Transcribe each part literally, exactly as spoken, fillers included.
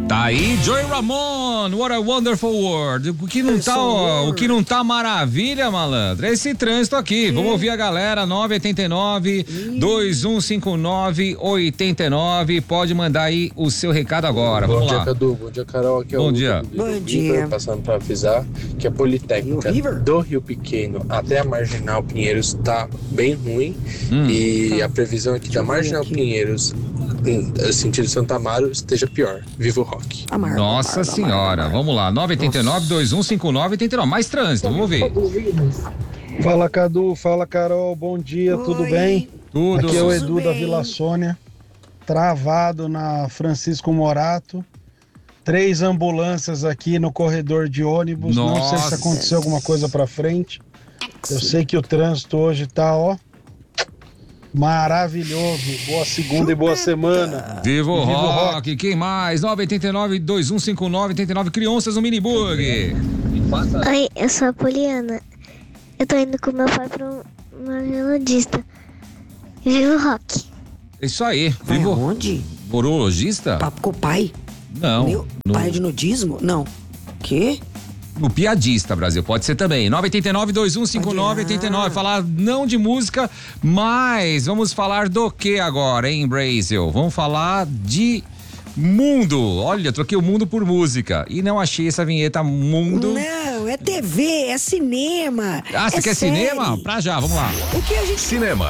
Tá aí, Joey Ramone, What a Wonderful World. O que não tá, ó, o que não tá maravilha, malandro, é esse trânsito aqui. Vamos ouvir a galera, nove oito nove, dois um cinco nove, oito nove. Pode mandar aí o seu recado agora. Vamos Bom lá. dia, Cadu. Bom dia, Carol. Aqui é Bom o dia. Lucas do Bom Rio dia. River, passando para avisar que a Politécnica River? do Rio Pequeno até a Marginal Pinheiros tá bem ruim. Hum. E a previsão é que da eu ver Marginal aqui. Pinheiros, em sentido Santa Amaro, esteja pior. Viva o rock. Amargo, Nossa amargo, senhora, amargo. vamos lá, nove oito nove, dois um cinco nove, oito nove. Mais trânsito, vamos ver. Fala, Cadu. Fala, Carol. Bom dia, Oi. tudo bem? Tudo. Aqui é o Tudo Edu bem. da Vila Sônia, travado na Francisco Morato. Três ambulâncias aqui no corredor de ônibus. Não sei Nossa. se aconteceu alguma coisa pra frente. Eu sei que o trânsito hoje tá, ó, maravilhoso. Boa segunda e boa semana. Viva o Viva o rock. Quem mais? nove oito nove, dois um cinco nove, oito nove. Crianças no Minibug. Oi, eu sou a Poliana. Eu tô indo com meu pai pra um- uma velodista. Viva o rock. É isso aí. Vai Viva o aonde? urologista? Papo com o pai? Não. Meu No, pai de nudismo? Não. Quê? no piadista, Brasil. Pode ser também. nove oito nove, dois um cinco nove, oito nove. Falar não de música, mas vamos falar do que agora, hein, Brasil? Vamos falar de mundo. Olha, troquei o mundo por música. E não achei essa vinheta mundo. Não, é T V, é cinema. Ah, você é quer série. cinema? Pra já, vamos lá. O que a gente... Cinema.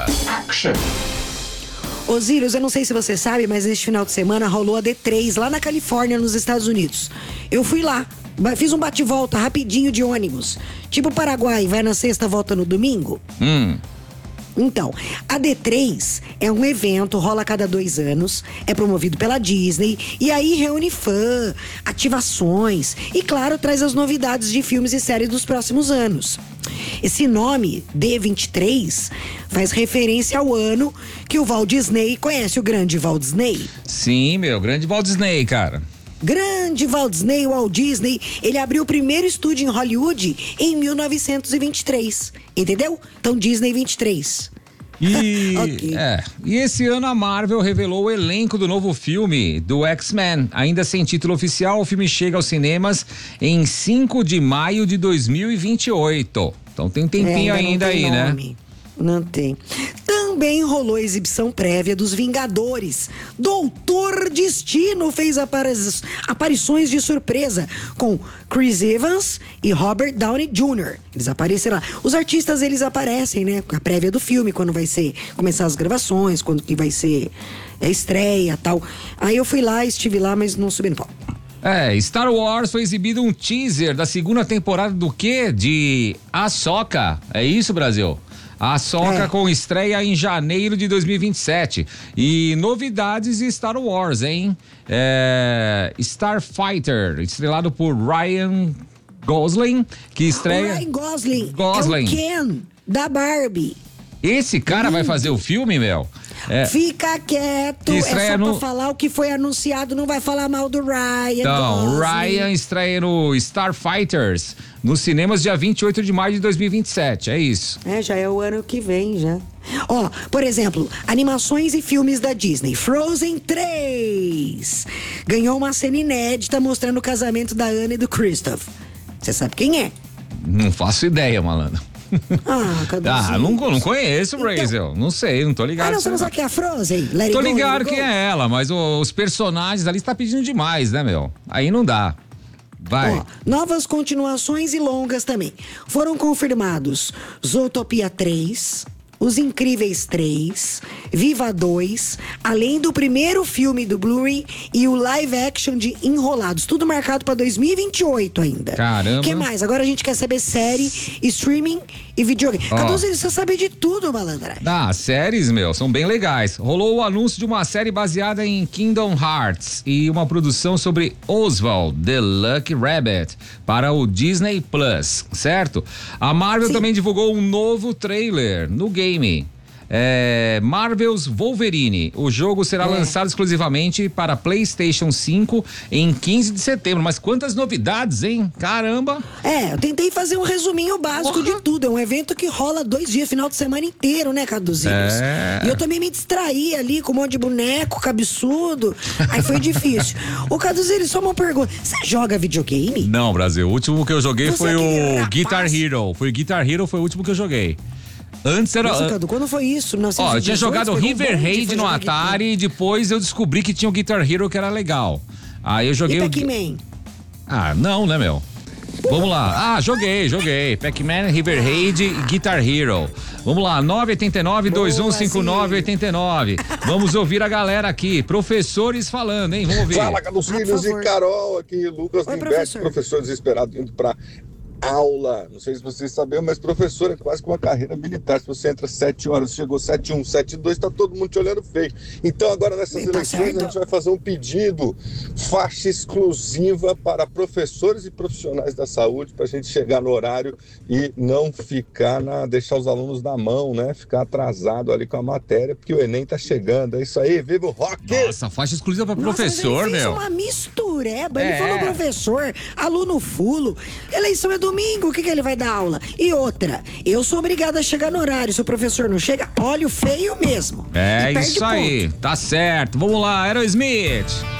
Osíris, eu não sei se você sabe, mas neste final de semana rolou a D três lá na Califórnia, nos Estados Unidos. Eu fui lá, ba- fiz um bate-volta rapidinho de ônibus. Tipo Paraguai, vai na sexta, volta no domingo. Hum. Então, a D três é um evento, rola a cada dois anos, é promovido pela Disney e aí reúne fã, ativações e, claro, traz as novidades de filmes e séries dos próximos anos. Esse nome, D vinte e três, faz referência ao ano que o Walt Disney, conhece o grande Walt Disney? Sim, meu, grande Walt Disney, cara. Grande Walt Disney, Walt Disney, ele abriu o primeiro estúdio em Hollywood em mil novecentos e vinte e três, entendeu? Então Disney vinte e três. E, Ok. é, e esse ano a Marvel revelou o elenco do novo filme do X-Men. Ainda sem título oficial, o filme chega aos cinemas em cinco de maio de dois mil e vinte e oito. Então tem um tempinho É, ainda não tem aí, né? nome. Não tem. Também rolou a exibição prévia dos Vingadores. Doutor Destino fez apari- aparições de surpresa com Chris Evans e Robert Downey Júnior Eles apareceram lá. Os artistas, eles aparecem, né? A prévia do filme, quando vai ser começar as gravações, quando que vai ser a estreia e tal. Aí eu fui lá, estive lá, mas não subi no palco. É, Star Wars foi exibido um teaser da segunda temporada do quê? De Ahsoka. É isso, Brasil? Ahsoka É. com estreia em janeiro de dois mil e vinte e sete. E novidades de Star Wars, hein? É, Starfighter, estrelado por Ryan Gosling, que estreia... O Ryan Gosling, Gosling. é o Ken da Barbie. Esse cara vai fazer o filme, Mel? É. Fica quieto, Que é estreia só no- pra falar o que foi anunciado, não vai falar mal do Ryan. Então, Gosling. Ryan estreia no Starfighters nos cinemas dia vinte e oito de maio de dois mil e vinte e sete, é isso. É, já é o ano que vem, já. Ó, por exemplo, animações e filmes da Disney. Frozen três ganhou uma cena inédita mostrando o casamento da Anna e do Christoph. Você sabe quem é? Não faço ideia, malandro. Ah, cadê Ah, não, não conheço o Brasil. Não sei, não tô ligado. Ah, não, nisso você não sabe quem é a Frozen? Let it Tô go, ligado let it quem go. é ela, mas o- os personagens ali está pedindo demais, né, meu? Aí não dá. Vai. Ó, novas continuações e longas também. Foram confirmados Zootopia três, Os Incríveis três, Viva dois, além do primeiro filme do Blu-ray e o live action de Enrolados. Tudo marcado pra dois mil e vinte e oito ainda. Caramba. O que mais? Agora a gente quer saber série, streaming e videogame. Ó. Cadu, você sabe de tudo, malandra. Ah, séries, meu, são bem legais. Rolou o anúncio de uma série baseada em Kingdom Hearts e uma produção sobre Oswald, the Lucky Rabbit, para o Disney Plus, certo? A Marvel Sim. também divulgou um novo trailer no game. É, Marvel's Wolverine. O jogo será é. lançado exclusivamente para PlayStation cinco em quinze de setembro. Mas quantas novidades, hein? Caramba! É, eu tentei fazer um resuminho básico Porra. de tudo. É um evento que rola dois dias, final de semana inteiro, né, Caduzinhos? É. E eu também me distraí ali com um monte de boneco, cabeçudo. Aí foi difícil. Ô, Caduzinho, só uma pergunta. Você joga videogame? Não, Brasil. O último que eu joguei Você foi é o rapaz. Guitar Hero. Foi o Guitar Hero, foi o último que eu joguei. Antes era. Nossa, Cadu, quando foi isso? Ó, eu tinha jogado River Raid no Atari e depois eu descobri que tinha o Guitar Hero que era legal. Aí eu joguei e o. Pac-Man? Ah, não, né, meu? Vamos lá. Ah, joguei, joguei. Pac-Man, River Raid e Guitar Hero. Vamos lá, nove oito nove, dois um cinco nove, oito nove. Vamos ouvir a galera aqui. Professores falando, hein? Vamos ouvir. Fala, Caducinhos e Carol. Aqui, Lucas Limbeck, professor. professor desesperado, indo pra aula. Não sei se vocês sabiam, mas professor é quase que uma carreira militar. Se você entra sete horas, chegou sete um, sete dois, tá todo mundo te olhando feio. Então agora nessas Tá eleições certo. a gente vai fazer um pedido, faixa exclusiva para professores e profissionais da saúde, pra gente chegar no horário e não ficar na, deixar os alunos na mão, né? Ficar atrasado ali com a matéria, porque o Enem tá chegando. É isso aí, viva o rock! Nossa, faixa exclusiva para Nossa, professor, mas ele meu. fez uma mistureba. Ele É. falou professor, aluno fulo. Eleição é domingo, o que, que ele vai dar aula? E outra, eu sou obrigada a chegar no horário. Se o professor não chega, olha o feio mesmo. É E perde isso aí, ponto. tá certo. Vamos lá, Aerosmith.